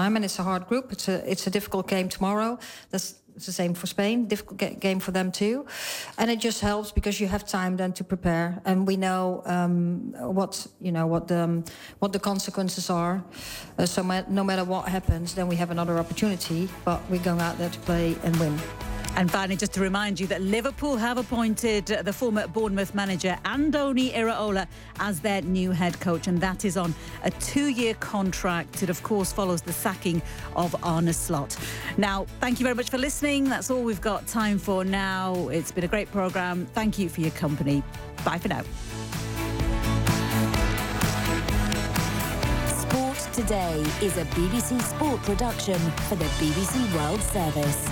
time, and it's a hard group. It's a difficult game tomorrow. It's the same for Spain, difficult game for them too. And it just helps because you have time then to prepare. And we know what the consequences are. So no matter what happens, then we have another opportunity. But we're going out there to play and win. And finally, just to remind you that Liverpool have appointed the former Bournemouth manager Andoni Iraola as their new head coach, and that is on a 2-year contract. It, of course, follows the sacking of Arne Slot. Now, thank you very much for listening. That's all we've got time for now. It's been a great programme. Thank you for your company. Bye for now. Sport Today is a BBC Sport production for the BBC World Service.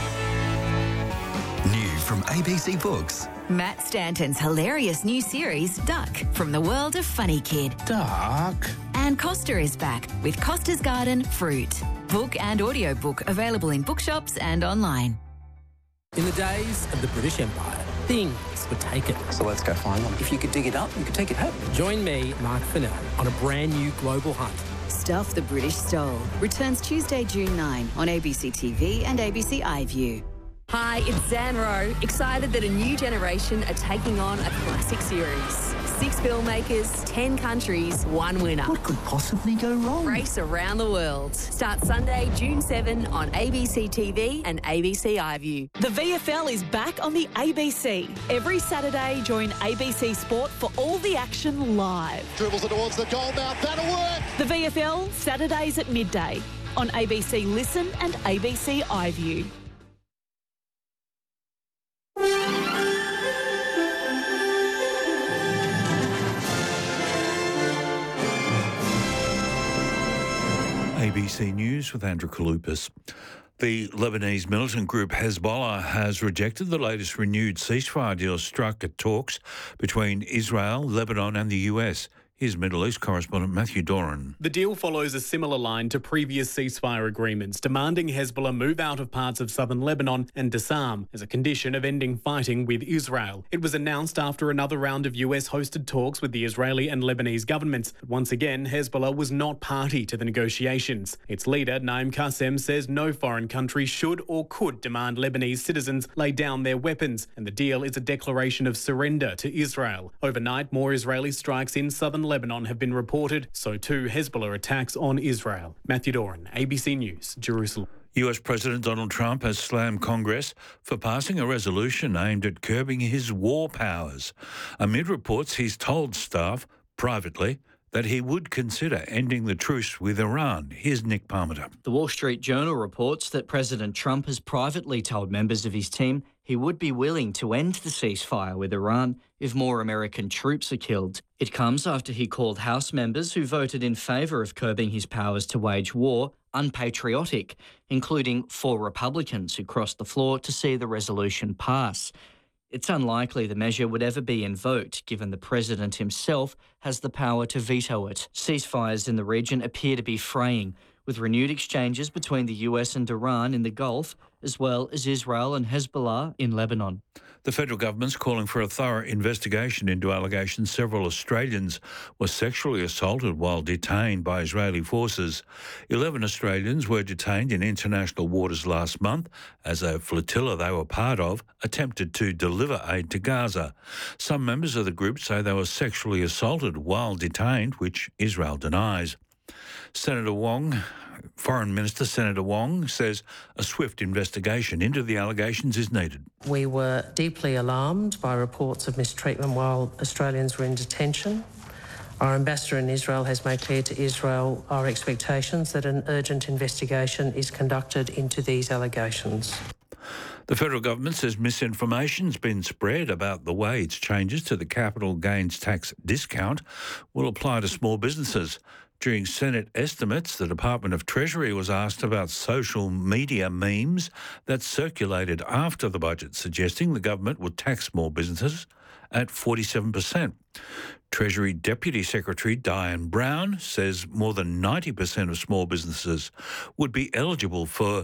New from ABC Books. Matt Stanton's hilarious new series, Duck, from the world of Funny Kid. Duck. And Costa is back with Costa's Garden Fruit. Book and audiobook available in bookshops and online. In the days of the British Empire, things were taken. So let's go find them. If you could dig it up, you could take it home. Join me, Mark Fennell, on a brand new global hunt. Stuff the British Stole returns Tuesday, June 9 on ABC TV and ABC iView. Hi, it's Zan Rowe, excited that a new generation are taking on a classic series. 6 filmmakers, 10 countries, 1 winner. What could possibly go wrong? Race around the world. Start Sunday, June 7 on ABC TV and ABC iView. The VFL is back on the ABC. Every Saturday, join ABC Sport for all the action live. Dribbles it towards the goal mouth, that'll work! The VFL, Saturdays at midday on ABC Listen and ABC iView. ABC News with Andrew Kaloupas. The Lebanese militant group Hezbollah has rejected the latest renewed ceasefire deal struck at talks between Israel, Lebanon and the US. Here's Middle East correspondent Matthew Doran. The deal follows a similar line to previous ceasefire agreements, demanding Hezbollah move out of parts of southern Lebanon and disarm as a condition of ending fighting with Israel. It was announced after another round of US-hosted talks with the Israeli and Lebanese governments. But once again, Hezbollah was not party to the negotiations. Its leader, Naim Qassem, says no foreign country should or could demand Lebanese citizens lay down their weapons, and the deal is a declaration of surrender to Israel. Overnight, more Israeli strikes in southern Lebanon have been reported, so too Hezbollah attacks on Israel. Matthew Doran, ABC News, Jerusalem. US President Donald Trump has slammed Congress for passing a resolution aimed at curbing his war powers. Amid reports he's told staff, privately, that he would consider ending the truce with Iran. Here's Nick Parmenter. The Wall Street Journal reports that President Trump has privately told members of his team he would be willing to end the ceasefire with Iran if more American troops are killed. It comes after he called House members who voted in favour of curbing his powers to wage war unpatriotic, including 4 Republicans who crossed the floor to see the resolution pass. It's unlikely the measure would ever be invoked, given the president himself has the power to veto it. Ceasefires in the region appear to be fraying, with renewed exchanges between the US and Iran in the Gulf, as well as Israel and Hezbollah in Lebanon. The federal government's calling for a thorough investigation into allegations several Australians were sexually assaulted while detained by Israeli forces. 11 Australians were detained in international waters last month as a flotilla they were part of attempted to deliver aid to Gaza. Some members of the group say they were sexually assaulted while detained, which Israel denies. Foreign Minister Senator Wong says a swift investigation into the allegations is needed. We were deeply alarmed by reports of mistreatment while Australians were in detention. Our ambassador in Israel has made clear to Israel our expectations that an urgent investigation is conducted into these allegations. The federal government says misinformation's been spread about the way its changes to the capital gains tax discount will apply to small businesses. During Senate estimates, the Department of Treasury was asked about social media memes that circulated after the budget, suggesting the government would tax small businesses at 47%. Treasury Deputy Secretary Diane Brown says more than 90% of small businesses would be eligible for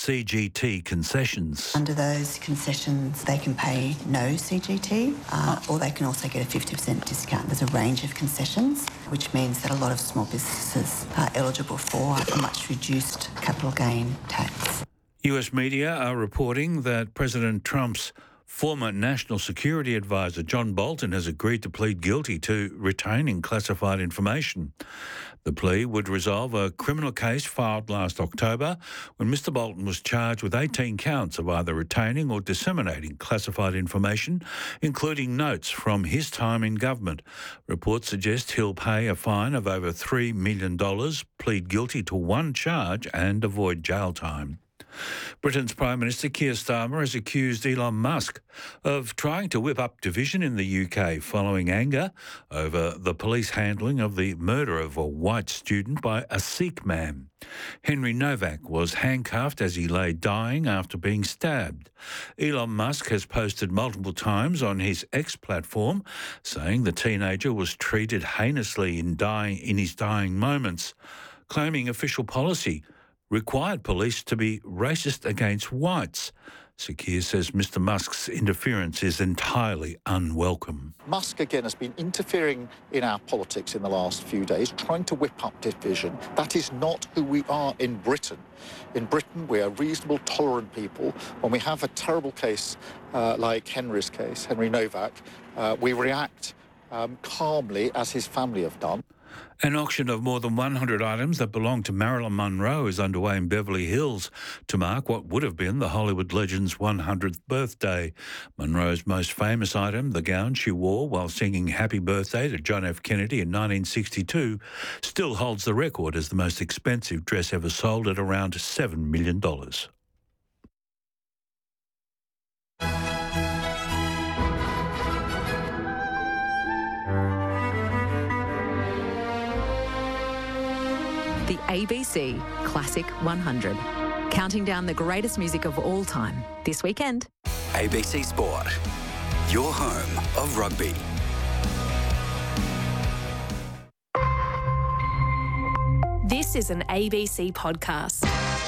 CGT concessions. Under those concessions, they can pay no CGT, or they can also get a 50% discount. There's a range of concessions, which means that a lot of small businesses are eligible for a much reduced capital gain tax. US media are reporting that President Trump's former National Security Advisor John Bolton has agreed to plead guilty to retaining classified information. The plea would resolve a criminal case filed last October when Mr Bolton was charged with 18 counts of either retaining or disseminating classified information, including notes from his time in government. Reports suggest he'll pay a fine of over $3 million, plead guilty to one charge and avoid jail time. Britain's Prime Minister Keir Starmer has accused Elon Musk of trying to whip up division in the UK following anger over the police handling of the murder of a white student by a Sikh man. Henry Novak was handcuffed as he lay dying after being stabbed. Elon Musk has posted multiple times on his X platform saying the teenager was treated heinously in his dying moments, claiming official policy required police to be racist against whites. Keir says Mr Musk's interference is entirely unwelcome. Musk, again, has been interfering in our politics in the last few days, trying to whip up division. That is not who we are in Britain. In Britain, we are reasonable, tolerant people. When we have a terrible case like Henry's case, Henry Novak, we react calmly, as his family have done. An auction of more than 100 items that belonged to Marilyn Monroe is underway in Beverly Hills to mark what would have been the Hollywood legend's 100th birthday. Monroe's most famous item, the gown she wore while singing Happy Birthday to John F. Kennedy in 1962, still holds the record as the most expensive dress ever sold at around $7 million. The ABC Classic 100, counting down the greatest music of all time this weekend. ABC Sport, your home of rugby. This is an ABC podcast.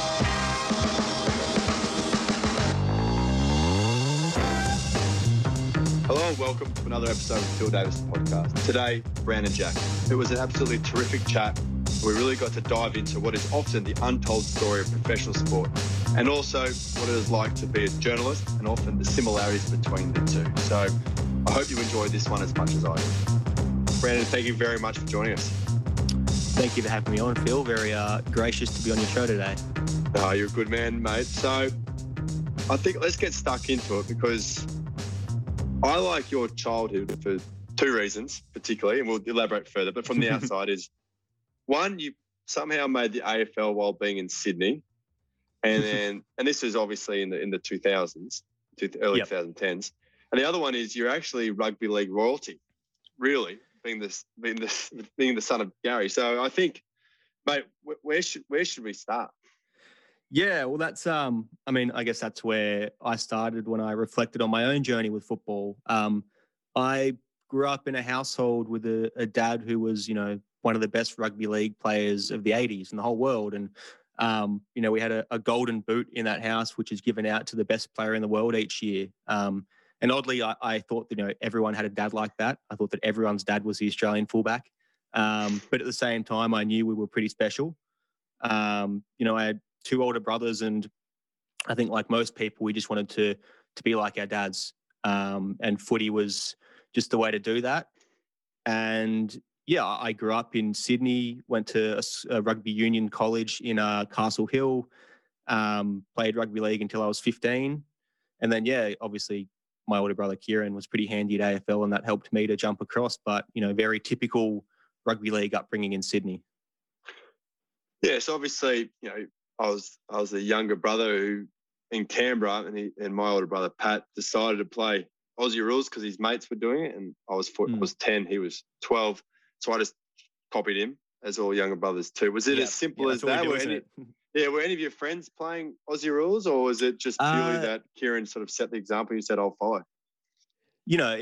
Hello and welcome to another episode of the Phil Davis podcast. Today, Brandon Jack. It was an absolutely terrific chat. We really got to dive into what is often the untold story of professional sport, and also what it is like to be a journalist and often the similarities between the two. So I hope you enjoyed this one as much as I did. Brandon, thank you very much for joining us. Thank you for having me on, Phil. Very gracious to be on your show today. Oh, you're a good man, mate. So I think let's get stuck into it, because I like your childhood for two reasons, particularly, and we'll elaborate further, but from the outside is, one, you somehow made the AFL while being in Sydney, and this was obviously in the 2000s, early 2010s. And the other one is you're actually rugby league royalty, really, being the son of Gary. So I think, mate, where should we start? Yeah, well, that's I mean, I guess that's where I started when I reflected on my own journey with football. I grew up in a household with a dad who was, one of the best rugby league players of the 80s in the whole world. And, we had a golden boot in that house, which is given out to the best player in the world each year. And oddly, I thought that, everyone had a dad like that. I thought that everyone's dad was the Australian fullback. But at the same time, I knew we were pretty special. I had two older brothers, and I think like most people, we just wanted to be like our dads. And footy was just the way to do that. And yeah, I grew up in Sydney, went to a rugby union college in Castle Hill, played rugby league until I was 15. And then, obviously my older brother Kieran was pretty handy at AFL, and that helped me to jump across. But, very typical rugby league upbringing in Sydney. Yeah, so obviously, I was a younger brother who in Canberra, and my older brother Pat decided to play Aussie rules because his mates were doing it, and I was 10, he was 12. So I just copied him, as all younger brothers too. Was it as simple as that? Were any of your friends playing Aussie rules, or was it just purely that Kieran sort of set the example? You said, I'll follow.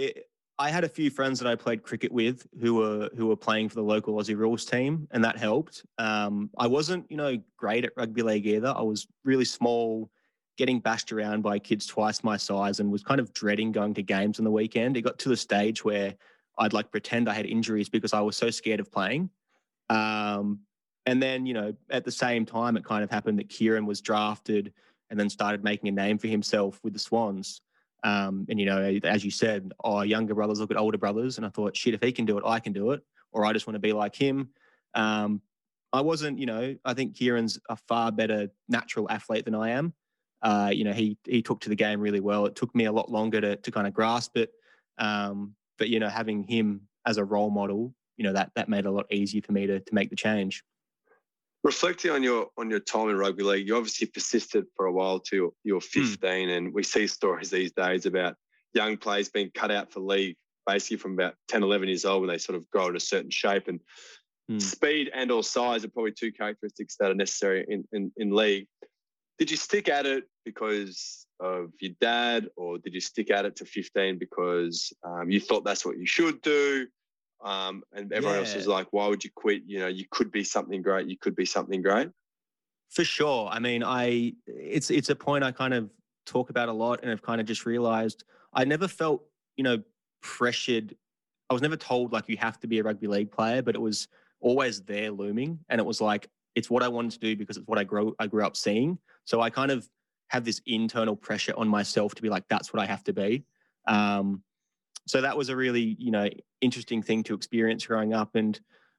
I had a few friends that I played cricket with who were playing for the local Aussie Rules team, and that helped. I wasn't, great at rugby league either. I was really small, getting bashed around by kids twice my size, and was kind of dreading going to games on the weekend. It got to the stage where I'd pretend I had injuries because I was so scared of playing. And then, at the same time, it kind of happened that Kieran was drafted and then started making a name for himself with the Swans. And, as you said, younger brothers look at older brothers. And I thought, shit, if he can do it, I can do it. Or I just want to be like him. I wasn't, I think Kieran's a far better natural athlete than I am. He took to the game really well. It took me a lot longer to kind of grasp it. But, having him as a role model, that made it a lot easier for me to make the change. Reflecting on your time in rugby league, you obviously persisted for a while till you were 15, and we see stories these days about young players being cut out for league basically from about 10, 11 years old when they sort of grow in a certain shape. And speed and or size are probably two characteristics that are necessary in league. Did you stick at it because of your dad, or did you stick at it to 15 because you thought that's what you should do? And everyone else was like, why would you quit? You could be something great. You could be something great. For sure. I mean, it's a point I kind of talk about a lot, and I've kind of just realized I never felt, pressured. I was never told you have to be a rugby league player, but it was always there looming. And it was it's what I wanted to do because it's what I grew up seeing. So I kind of have this internal pressure on myself to be that's what I have to be. So that was a really, interesting thing to experience growing up. And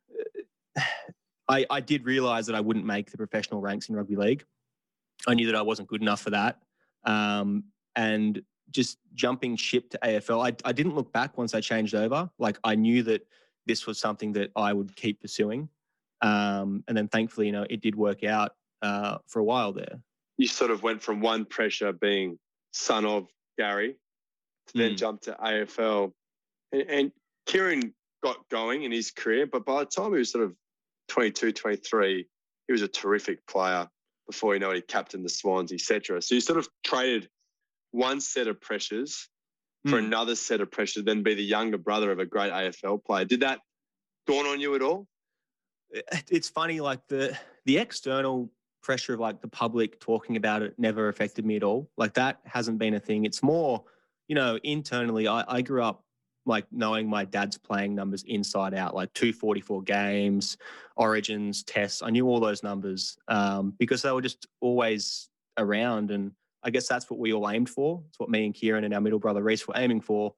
I did realize that I wouldn't make the professional ranks in rugby league. I knew that I wasn't good enough for that. And just jumping ship to AFL, I didn't look back once I changed over. I knew that this was something that I would keep pursuing. And then thankfully, it did work out for a while there. You sort of went from one pressure being son of Gary to then jump to AFL. And Kieran got going in his career, but by the time he was sort of 22, 23, he was a terrific player. Before he captained the Swans, etc. So you sort of traded one set of pressures for another set of pressures, then be the younger brother of a great AFL player. Did that dawn on you at all? It's funny, the external pressure of the public talking about it never affected me at all. That hasn't been a thing. It's more, internally, I grew up knowing my dad's playing numbers inside out, 244 games, origins, tests. I knew all those numbers because they were just always around. And I guess that's what we all aimed for. It's what me and Kieran and our middle brother Reece were aiming for.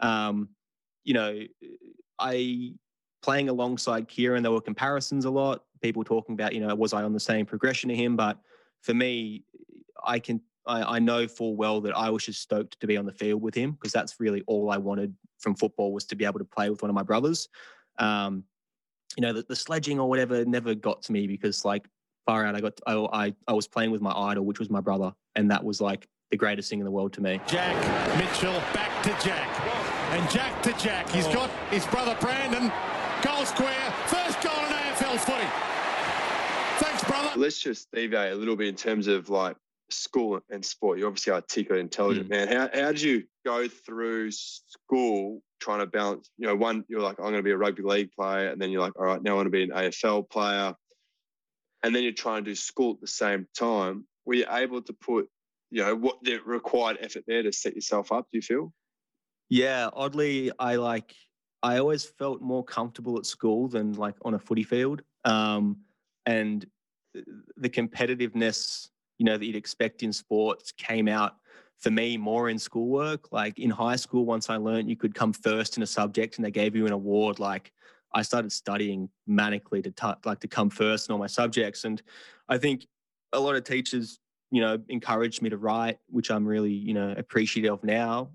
Playing alongside Kieran, there were comparisons a lot. People talking about, was I on the same progression to him? But for me, I know full well that I was just stoked to be on the field with him, because that's really all I wanted from football, was to be able to play with one of my brothers. The sledging or whatever never got to me, because far out, I was playing with my idol, which was my brother, and that was the greatest thing in the world to me. Jack Mitchell back to Jack, and Jack to Jack. He's got his brother Brandon, goal square, first goal in AFL footy. Thanks, brother. Let's just deviate a little bit in terms of school and sport. You're obviously articulate, intelligent man. How did you go through school trying to balance, one, you're I'm going to be a rugby league player, and then you're all right, now I want to be an AFL player, and then you're trying to do school at the same time. Were you able to put, what the required effort there to set yourself up, do you feel? Yeah, oddly, I always felt more comfortable at school than on a footy field. And the competitiveness, that you'd expect in sports came out for me more in schoolwork. In high school, once I learned you could come first in a subject and they gave you an award, I started studying manically to come first in all my subjects. And I think a lot of teachers, encouraged me to write, which I'm really, appreciative of now.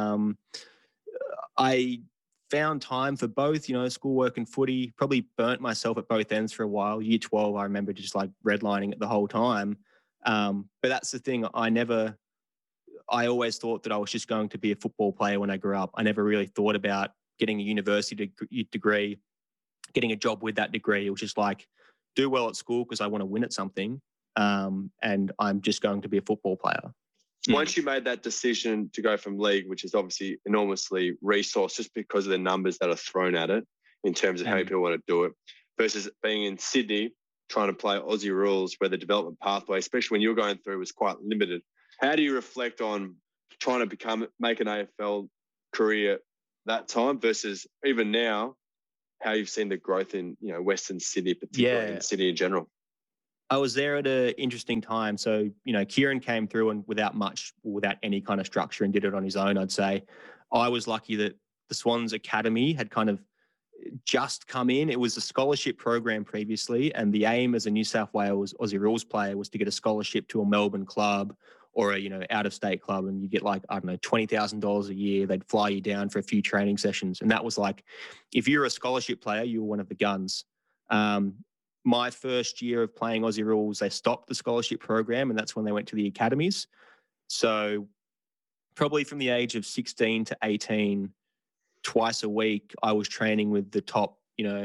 I found time for both, schoolwork and footy. Probably burnt myself at both ends for a while. Year 12, I remember just redlining it the whole time. But that's the thing. I always thought that I was just going to be a football player when I grew up. I never really thought about getting a university degree, getting a job with that degree. It was just do well at school because I want to win at something. And I'm just going to be a football player. Once you made that decision to go from league, which is obviously enormously resourced just because of the numbers that are thrown at it in terms of how many people want to do it, versus being in Sydney trying to play Aussie rules where the development pathway, especially when you were going through, was quite limited. How do you reflect on trying to make an AFL career that time versus even now, how you've seen the growth in Western Sydney, particularly in Sydney in general? I was there at an interesting time. So, Kieran came through and without any kind of structure and did it on his own, I'd say. I was lucky that the Swans Academy had kind of just come in. It was a scholarship program previously, and the aim as a New South Wales Aussie Rules player was to get a scholarship to a Melbourne club or a, out-of-state club, and you get $20,000 a year. They'd fly you down for a few training sessions. And that was if you're a scholarship player, you were one of the guns. My first year of playing Aussie Rules, they stopped the scholarship program, and that's when they went to the academies. So probably from the age of 16 to 18, twice a week, I was training with the top,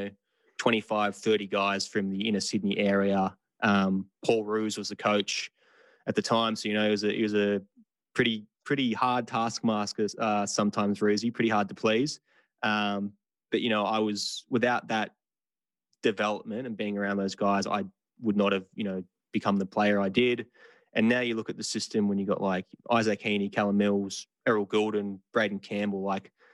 25, 30 guys from the inner Sydney area. Paul Roos was the coach at the time. So, he was a pretty hard taskmaster, sometimes Roosie, pretty hard to please. But, I was, without that development and being around those guys, I would not have, become the player I did. And now you look at the system when you got Isaac Heaney, Callum Mills, Errol Goulden, Braden Campbell,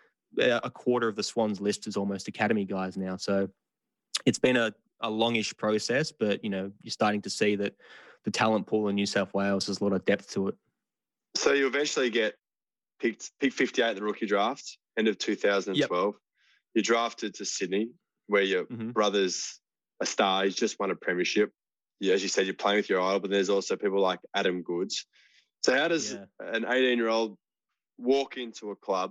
a quarter of the Swans list is almost academy guys now. So it's been a longish process, but, you're starting to see that the talent pool in New South Wales has a lot of depth to it. So you eventually get picked 58 in the rookie draft, end of 2012. Yep. You're drafted to Sydney, where your brother's a star. He's just won a premiership. As you said, you're playing with your idol, but there's also people like Adam Goodes. So how does an 18-year-old walk into a club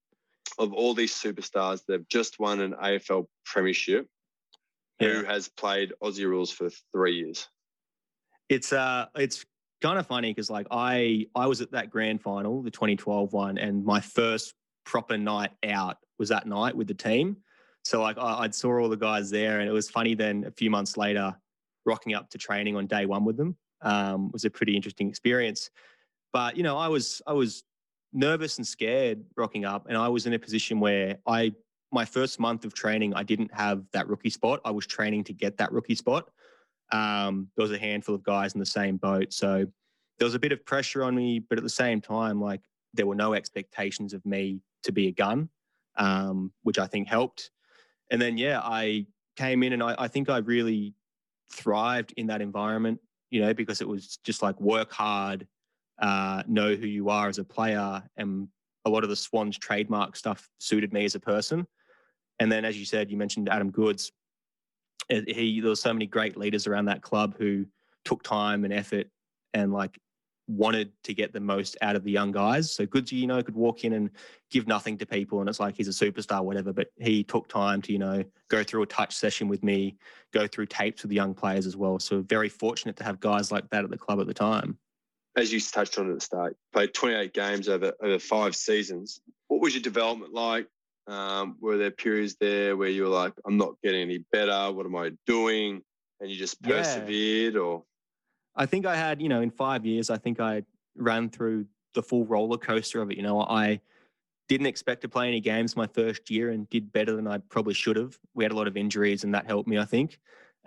of all these superstars that have just won an AFL premiership who has played Aussie Rules for 3 years? It's kind of funny because I was at that grand final, the 2012 one, and my first proper night out was that night with the team. So I saw all the guys there, and it was funny then a few months later rocking up to training on day one with them. Was a pretty interesting experience. But, I was nervous and scared rocking up, and I was in a position where my first month of training, I didn't have that rookie spot. I was training to get that rookie spot. There was a handful of guys in the same boat. So there was a bit of pressure on me, but at the same time, there were no expectations of me to be a gun, which I think helped. And then, I came in and I think I really thrived in that environment, because it was just work hard, know who you are as a player. And a lot of the Swans trademark stuff suited me as a person. And then, as you said, you mentioned Adam Goodes. There was so many great leaders around that club who took time and effort and wanted to get the most out of the young guys. So Goodsy, could walk in and give nothing to people and it's he's a superstar, whatever, but he took time to, go through a touch session with me, go through tapes with the young players as well. So very fortunate to have guys like that at the club at the time. As you touched on at the start, played 28 games over 5 seasons. What was your development like? Were there periods there where you were I'm not getting any better, what am I doing? And you just persevered or? I think I had, in 5 years, I think I ran through the full roller coaster of it. I didn't expect to play any games my first year and did better than I probably should have. We had a lot of injuries and that helped me, I think.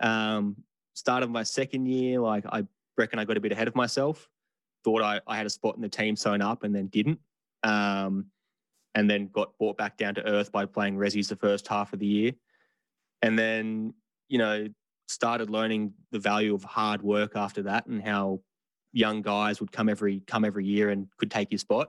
Started my second year, I reckon I got a bit ahead of myself. Thought I had a spot in the team sewn up and then didn't. And then got brought back down to earth by playing Resi's the first half of the year. And then, started learning the value of hard work after that and how young guys would come every year and could take your spot.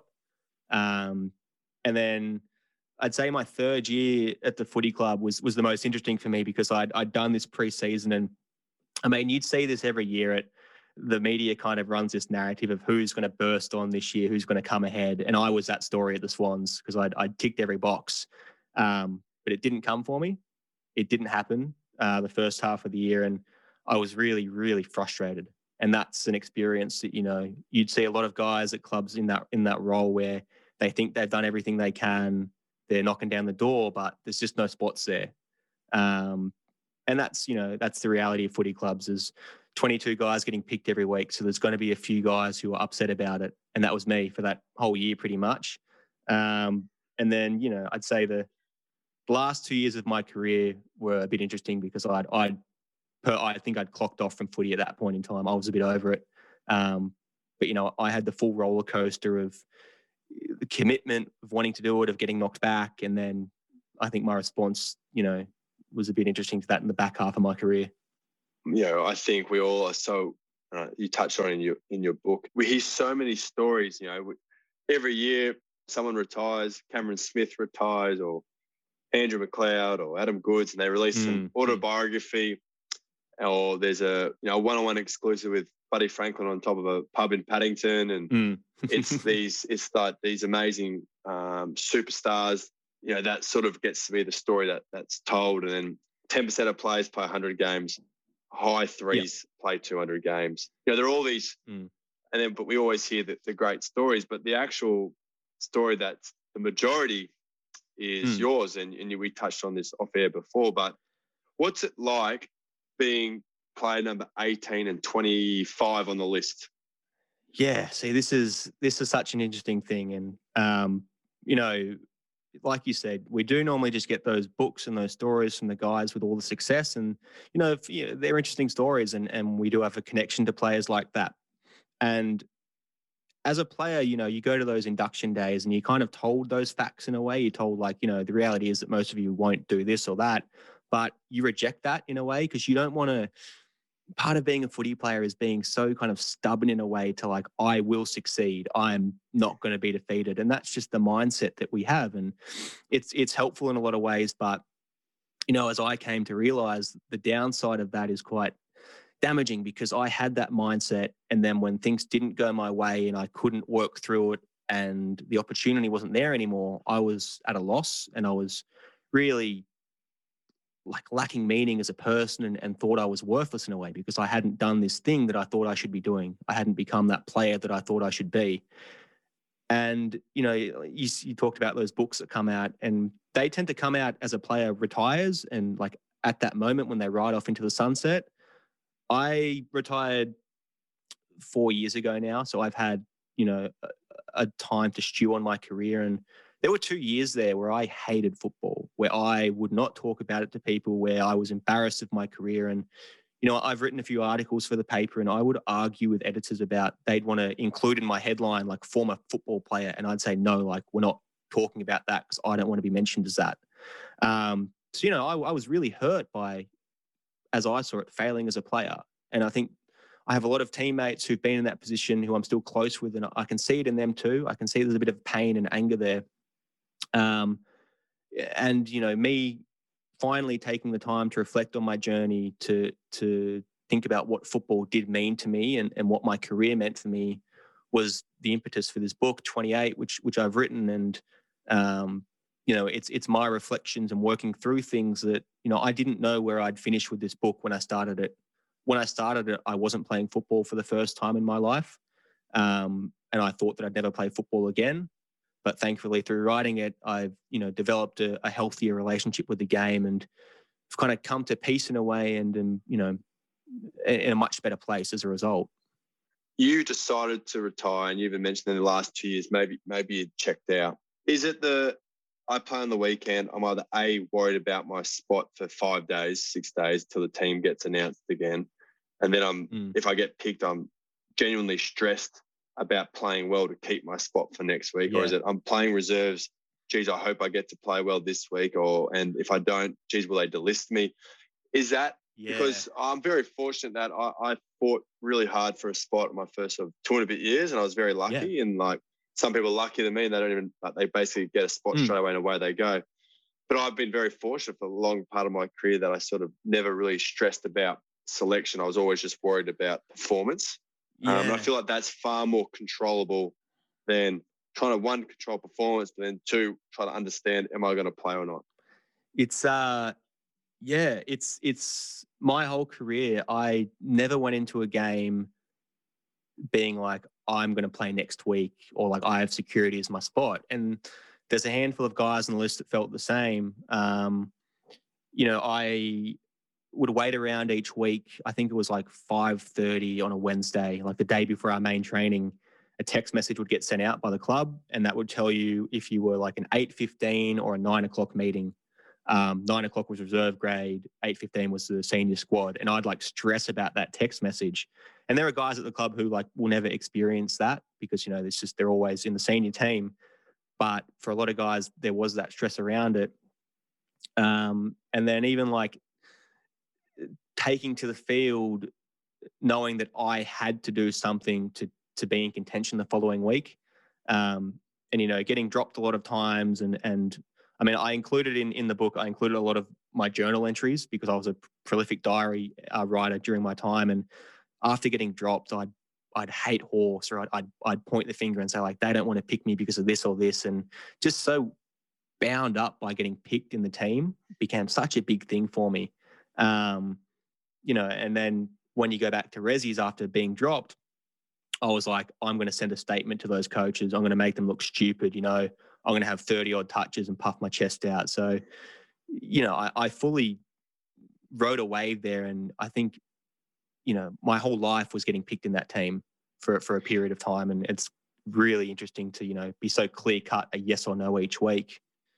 And then I'd say my third year at the footy club was the most interesting for me because I'd done this pre-season, and I mean, you'd see this every year. The media kind of runs this narrative of who's going to burst on this year, who's going to come ahead. And I was that story at the Swans because I'd ticked every box. But it didn't come for me. It didn't happen the first half of the year. And I was really, really frustrated. And that's an experience that, you'd see a lot of guys at clubs in that role where they think they've done everything they can. They're knocking down the door, but there's just no spots there. And that's the reality of footy clubs is 22 guys getting picked every week. So there's going to be a few guys who are upset about it. And that was me for that whole year pretty much. And then, I'd say the last 2 years of my career were a bit interesting because I think I'd clocked off from footy at that point in time. I was a bit over it. But, I had the full roller coaster of the commitment of wanting to do it, of getting knocked back. And then I think my response, was a bit interesting to that in the back half of my career. I think we all are so, you touched on it in your book. We hear so many stories, every year someone retires, Cameron Smith retires, or Andrew McLeod or Adam Goods, and they release an autobiography, or there's a one-on-one exclusive with Buddy Franklin on top of a pub in Paddington, and it's these amazing superstars. That sort of gets to be the story that's told, and then 10% of players play 100 games, high threes play 200 games. There are all these, but we always hear the great stories, but the actual story that's the majority is yours, and we touched on this off air before, but what's it like being player number 18 and 25 on the list? Yeah, see, this is such an interesting thing, and like you said, we do normally just get those books and those stories from the guys with all the success, and they're interesting stories, and we do have a connection to players like that. And as a player, you go to those induction days and you're kind of told those facts in a way. You're told the reality is that most of you won't do this or that, but you reject that in a way because you don't want to. Part of being a footy player is being so kind of stubborn in a way to I will succeed. I'm not going to be defeated. And that's just the mindset that we have. And it's helpful in a lot of ways. But, as I came to realize, the downside of that is quite damaging because I had that mindset. And then when things didn't go my way and I couldn't work through it and the opportunity wasn't there anymore, I was at a loss and I was really lacking meaning as a person and thought I was worthless in a way because I hadn't done this thing that I thought I should be doing. I hadn't become that player that I thought I should be. And, you talked about those books that come out, and they tend to come out as a player retires and at that moment when they ride off into the sunset. I retired 4 years ago now. So I've had, a time to stew on my career, and there were 2 years there where I hated football, where I would not talk about it to people, where I was embarrassed of my career. And, I've written a few articles for the paper and I would argue with editors about they'd want to include in my headline, former football player. And I'd say, no, we're not talking about that because I don't want to be mentioned as that. I was really hurt by, as I saw it, failing as a player. And I think I have a lot of teammates who've been in that position who I'm still close with, and I can see it in them too. I can see there's a bit of pain and anger there. Me finally taking the time to reflect on my journey, to think about what football did mean to me and what my career meant for me was the impetus for this book, 28, which I've written. And, it's my reflections and working through things that, I didn't know where I'd finish with this book when I started it. When I started it, I wasn't playing football for the first time in my life. And I thought that I'd never play football again. But thankfully, through writing it, I've, developed a healthier relationship with the game, and I've kind of come to peace in a way, and in a much better place as a result. You decided to retire, and you even mentioned in the last 2 years, maybe you checked out. Is it I play on the weekend, I'm either A, worried about my spot for 5 days, 6 days till the team gets announced again, and then if I get picked, I'm genuinely stressed about playing well to keep my spot for next week? Or is it I'm playing reserves, geez, I hope I get to play well this week, and if I don't, geez, will they delist me? Is that because I'm very fortunate that I fought really hard for a spot in my first 2 and a bit years, and I was very lucky, and some people are luckier than me, and they don't even, they basically get a spot straight away and away they go. But I've been very fortunate for a long part of my career that I sort of never really stressed about selection. I was always just worried about performance. And I feel like that's far more controllable than trying to, one, control performance, but then two, try to understand, am I going to play or not? It's it's my whole career. I never went into a game being like, I'm going to play next week, or I have security as my spot. And there's a handful of guys on the list that felt the same. would wait around each week. I think it was like 5:30 on a Wednesday, like the day before our main training. A text message would get sent out by the club, and that would tell you if you were like an 8:15 or a 9 o'clock meeting. 9 o'clock was reserve grade, 8:15 was the senior squad, and I'd like stress about that text message. And there are guys at the club who like will never experience that because, you know, it's just they're always in the senior team. But for a lot of guys, there was that stress around it. And then even like taking to the field, knowing that I had to do something to be in contention the following week. And, you know, getting dropped a lot of times. And I mean, I included in the book, I included a lot of my journal entries because I was a prolific diary writer during my time. And after getting dropped, I'd hate horse, or I'd point the finger and say, like, they don't want to pick me because of this or this. And just so bound up by getting picked in the team became such a big thing for me. You know, and then when you go back to Rezzies after being dropped, I was like, I'm going to send a statement to those coaches. I'm going to make them look stupid. You know, I'm going to have 30 odd touches and puff my chest out. So, you know, I fully rode a wave there. And I think, you know, my whole life was getting picked in that team for a period of time. And it's really interesting to, you know, be so clear cut a yes or no each week.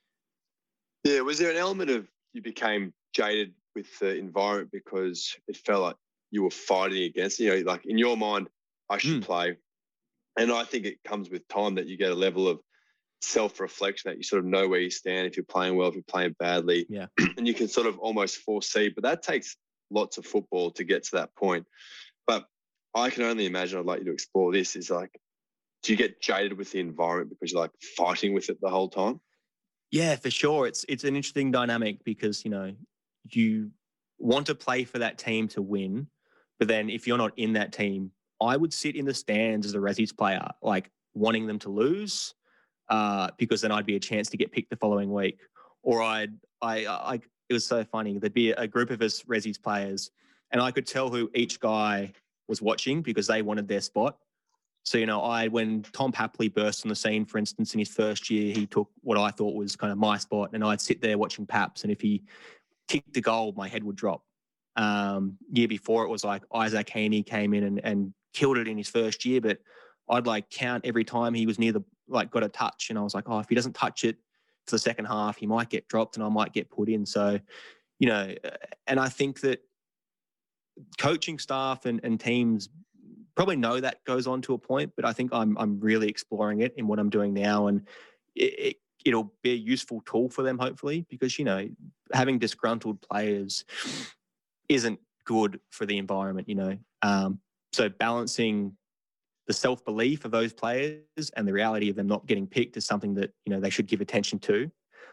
Yeah. Was there an element of you became jaded with the environment because it felt like you were fighting against, you know, like in your mind, I should play. And I think it comes with time that you get a level of self-reflection that you sort of know where you stand, if you're playing well, if you're playing badly. Yeah. And you can sort of almost foresee, but that takes lots of football to get to that point. But I can only imagine, I'd like you to explore this, is like, do you get jaded with the environment because you're like fighting with it the whole time? Yeah, for sure. It's an interesting dynamic because, you know, you want to play for that team to win, but then if you're not in that team, I would sit in the stands as a Rezzies player, like wanting them to lose, because then I'd be a chance to get picked the following week. Or it was so funny. There'd be a group of us Rezzies players, and I could tell who each guy was watching because they wanted their spot. So, you know, when Tom Papley burst on the scene, for instance, in his first year, he took what I thought was kind of my spot, and I'd sit there watching Paps, and if he kicked a goal, my head would drop. Year before, it was like Isaac Heaney came in and killed it in his first year, but I'd like count every time he was got a touch, and I was like, oh, if he doesn't touch it for the second half, he might get dropped and I might get put in. So, you know, and I think that coaching staff and teams probably know that goes on to a point, but I think I'm really exploring it in what I'm doing now, and it'll be a useful tool for them, hopefully, because, you know, having disgruntled players isn't good for the environment, you know. So balancing the self-belief of those players and the reality of them not getting picked is something that, you know, they should give attention to.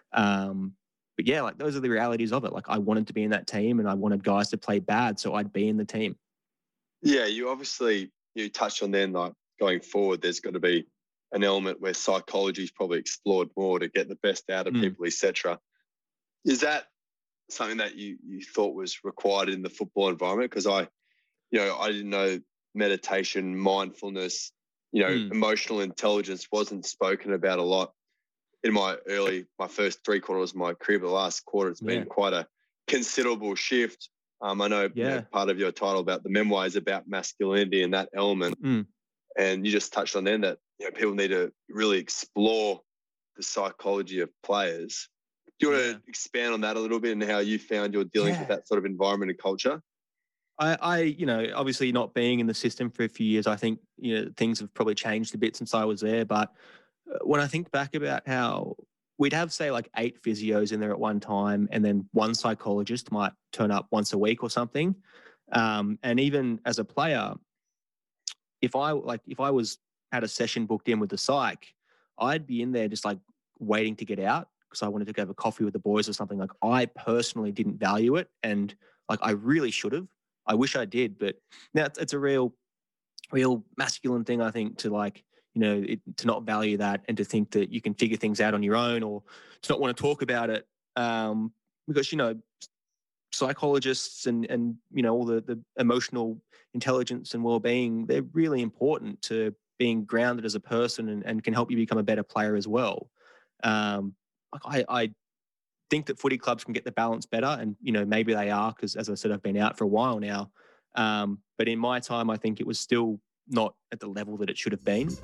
But yeah, like those are the realities of it. Like I wanted to be in that team and I wanted guys to play bad, so I'd be in the team. Yeah, you touched on then, like going forward, there's got to be an element where psychology is probably explored more to get the best out of people, etc. Is that something that you thought was required in the football environment? Because I didn't know meditation, mindfulness, you know, emotional intelligence wasn't spoken about a lot in my first 3 quarters of my career, but the last quarter, it's been quite a considerable shift. I know, you know, part of your title about the memoir is about masculinity and that element. And you just touched on then that, you know, people need to really explore the psychology of players. Do you want to expand on that a little bit and how you found your dealings with that sort of environment and culture? I, you know, obviously not being in the system for a few years, I think, you know, things have probably changed a bit since I was there. But when I think back about how we'd have, say, like 8 physios in there at one time, and then 1 psychologist might turn up once a week or something. And even as a player, if I had a session booked in with the psych, I'd be in there just like waiting to get out because I wanted to go have a coffee with the boys or something. Like I personally didn't value it, and like I really should have. I wish I did, but now it's a real masculine thing, I think, to like, you know, to not value that and to think that you can figure things out on your own, or to not want to talk about it, because, you know, psychologists and you know, all the emotional intelligence and well-being, they're really important to being grounded as a person and can help you become a better player as well. I think that footy clubs can get the balance better, and maybe they are, because as I said, I've been out for a while now. But in my time, I think it was still not at the level that it should have been.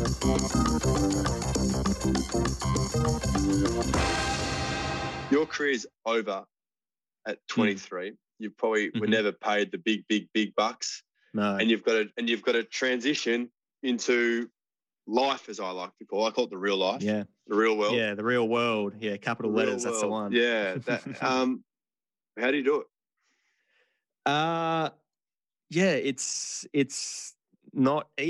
Your career's over at 23. You probably were never paid the big bucks. No. And you've got to transition into life, as I like to call it. I call it the real life. Yeah. The real world. Yeah, the real world. Yeah, capital letters, that's the one. Yeah. How do you do it? Yeah, it's not